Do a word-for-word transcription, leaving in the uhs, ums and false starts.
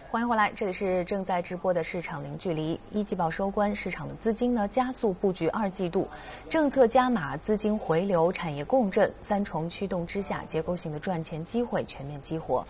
欢迎回来，这里是正在直播的市场零距离。一季报收官，市场的资金呢加速布局二季度，政策加码、资金回流、产业共振三重驱动之下，结构性的赚钱机会全面激活。